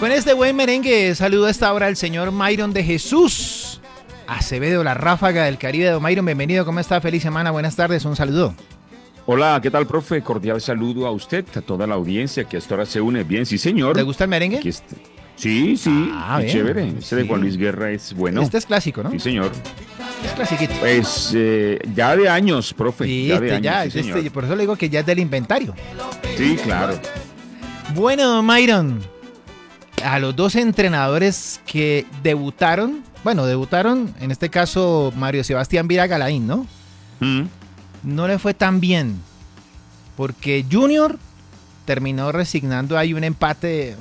Con este buen merengue saludo a esta hora al señor Myron de Jesús Acevedo, la ráfaga del Caribe. Don Myron, bienvenido, ¿cómo está? Feliz semana, buenas tardes, un saludo. Hola, ¿qué tal, profe? Cordial saludo a usted, a toda la audiencia que a esta hora se une. Bien, sí, señor. ¿Le gusta el merengue? Sí, Bien. chévere. Ese Sí. de Juan Luis Guerra es bueno. Este es clásico, ¿no? Sí, señor. Es clasiquito. Pues ya de años, profe. Sí, ya de años, sí, señor. por eso le digo que ya es del inventario. Sí, claro. Bueno, don Myron, a los dos entrenadores que debutaron, en este caso Mario Sebastián Viragalain, ¿no? No le fue tan bien, porque Junior terminó resignando ahí un empate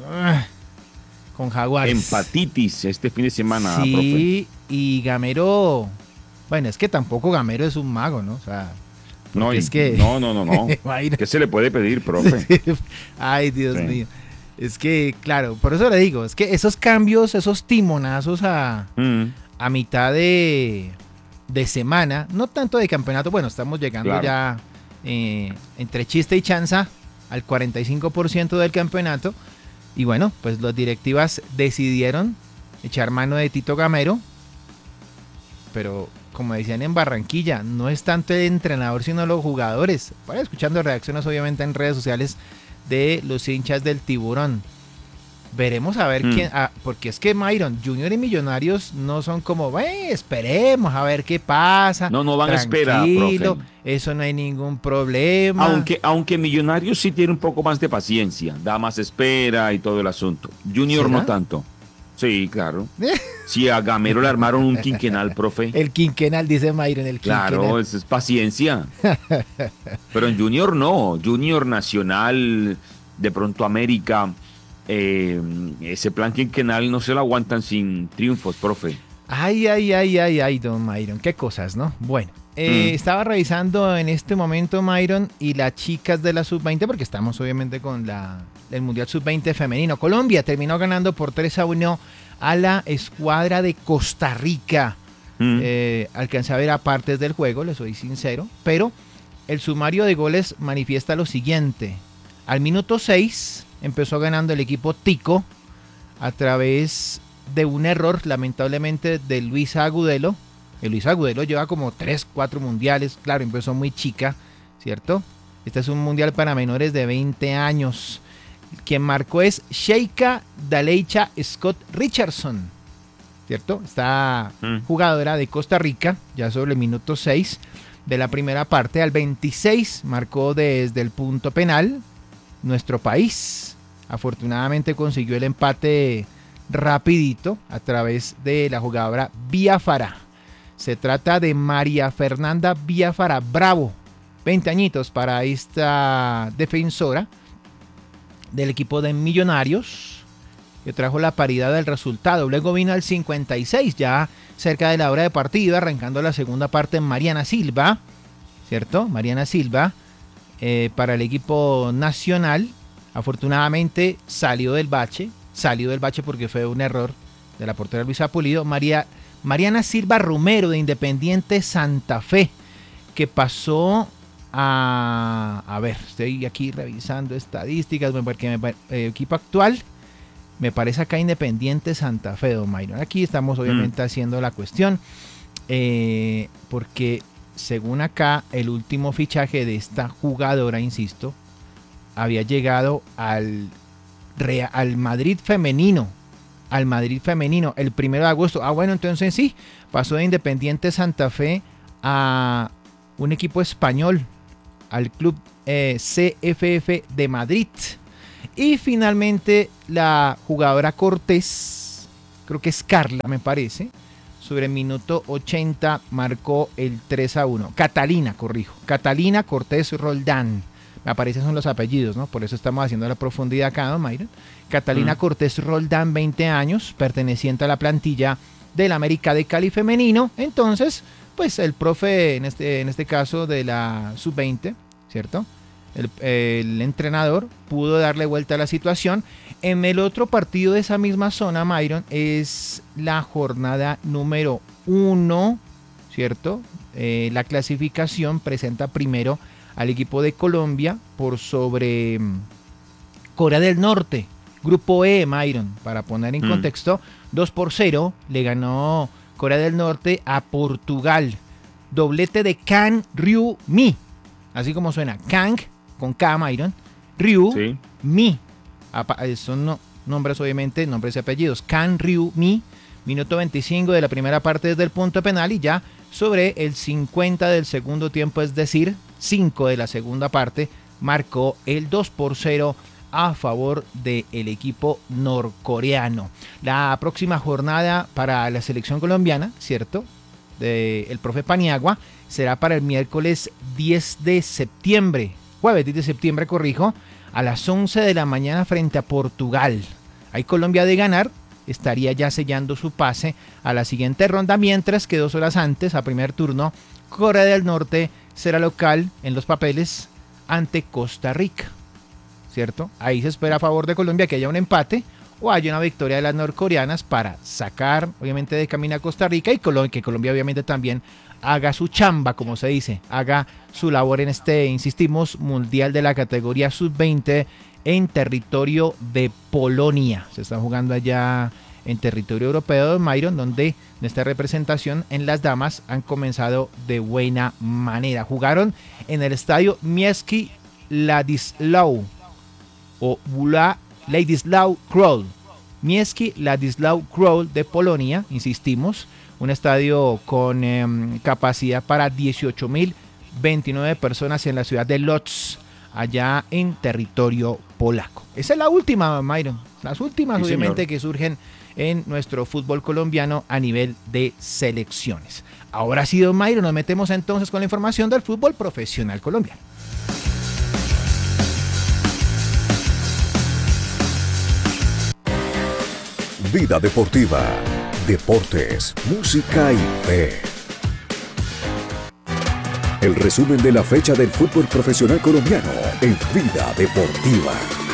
con Jaguares. Empatitis este fin de semana, sí, profe. y Gamero, bueno, es que tampoco Gamero es un mago, ¿no? O sea, No, es que... no. ¿Qué se le puede pedir, profe? Ay, Dios mío. Es que, claro, por eso le digo, es que esos cambios, esos timonazos a mitad de semana, no tanto de campeonato, bueno, estamos llegando ya entre chiste y chanza al 45% del campeonato, y bueno, pues las directivas decidieron echar mano de Tito Gamero, pero como decían en Barranquilla, no es tanto el entrenador sino los jugadores. Vaya escuchando reacciones obviamente en redes sociales de los hinchas del Tiburón. Veremos a ver quién, porque es que Myron, Junior y Millonarios no son como, esperemos a ver qué pasa. No van a esperar, profe. Eso no hay ningún problema. Aunque Millonarios sí tiene un poco más de paciencia, da más espera y todo el asunto. Junior ¿será? no tanto. Sí, claro. Si a Gamero le armaron un quinquenal, profe. El quinquenal, dice Myron, el quinquenal. Claro, eso es paciencia. Pero en Junior no. Junior, Nacional, de pronto América, ese plan quinquenal no se lo aguantan sin triunfos, profe. Ay, don Myron, qué cosas, ¿no? Bueno, estaba revisando en este momento, Myron, y las chicas de la Sub-20, porque estamos obviamente con el Mundial Sub-20 femenino. Colombia terminó ganando por 3-1 a la escuadra de Costa Rica. Alcancé a ver a partes del juego, les soy sincero, pero el sumario de goles manifiesta lo siguiente. Al minuto 6 empezó ganando el equipo Tico a través de un error, lamentablemente, de Luisa Agudelo. Luisa Agudelo lleva como 3-4 mundiales, claro, empezó muy chica, ¿cierto? Este es un mundial para menores de 20 años. Quien marcó es Sheika Daleicha Scott Richardson, ¿cierto? Esta jugadora de Costa Rica, ya sobre el minuto 6 de la primera parte. Al 26 marcó desde el punto penal nuestro país. Afortunadamente consiguió el empate rapidito a través de la jugadora Biafara. Se trata de María Fernanda Biafara Bravo, 20 añitos para esta defensora del equipo de Millonarios, que trajo la paridad del resultado. Luego vino al 56, ya cerca de la hora de partido, arrancando la segunda parte, Mariana Silva, ¿cierto? Mariana Silva, para el equipo nacional. Afortunadamente salió del bache porque fue un error de la portera Luisa Pulido. Mariana Silva Romero, de Independiente Santa Fe, que pasó a ver, estoy aquí revisando estadísticas, porque equipo actual me parece acá Independiente Santa Fe, don Myron. Aquí estamos obviamente haciendo la cuestión, porque según acá el último fichaje de esta jugadora, insisto, había llegado al Madrid femenino, el 1 de agosto. Bueno, entonces sí, pasó de Independiente Santa Fe a un equipo español, al club CFF de Madrid. Y finalmente la jugadora Cortés, creo que es Carla, me parece, sobre el minuto 80 marcó el 3-1. Catalina Cortés Roldán. Me aparecen son los apellidos, ¿no? Por eso estamos haciendo la profundidad acá, ¿no, Mayra? Catalina Cortés Roldán, 20 años, perteneciente a la plantilla del América de Cali femenino. Entonces, pues el profe, en este caso de la Sub-20, ¿cierto? El entrenador pudo darle vuelta a la situación. En el otro partido de esa misma zona, Myron, es la jornada número 1, ¿cierto? La clasificación presenta primero al equipo de Colombia por sobre Corea del Norte. Grupo E, Myron, para poner en contexto, 2-0 le ganó Corea del Norte a Portugal. Doblete de Kang Ryu-mi, así como suena, Kang con K, Myron, Ryu, sí. Mi. Son nombres, obviamente, nombres y apellidos. Kang Ryu-mi, minuto 25 de la primera parte desde el punto penal y ya sobre el 50 del segundo tiempo, es decir, 5 de la segunda parte, marcó el 2-0 a favor del equipo norcoreano. La próxima jornada para la selección colombiana, ¿cierto?, del profe Paniagua, será para el miércoles 10 de septiembre, jueves 10 de septiembre, corrijo, a las 11 de la mañana frente a Portugal. Ahí Colombia, de ganar, estaría ya sellando su pase a la siguiente ronda, mientras que 2 horas antes, a primer turno, Corea del Norte será local en los papeles ante Costa Rica, ¿cierto? Ahí se espera a favor de Colombia que haya un empate o haya una victoria de las norcoreanas para sacar, obviamente, de camino a Costa Rica, y que Colombia, obviamente, también haga su chamba, como se dice, haga su labor en este, insistimos, mundial de la categoría sub-20 en territorio de Polonia. Se está jugando allá en territorio europeo, Myron, donde nuestra representación en las damas han comenzado de buena manera. Jugaron en el estadio Miejski Ladislau o Ladislau Król. Miejski Ladislau Król de Polonia, insistimos, un estadio con capacidad para 18.029 personas en la ciudad de Lodz, allá en territorio polaco. Esa es la última, Myron. Las últimas, sí, obviamente, señor, que surgen en nuestro fútbol colombiano a nivel de selecciones. Ahora sí, don Myron, nos metemos entonces con la información del fútbol profesional colombiano. Vida deportiva, deportes, música y fe. El resumen de la fecha del fútbol profesional colombiano en Vida Deportiva.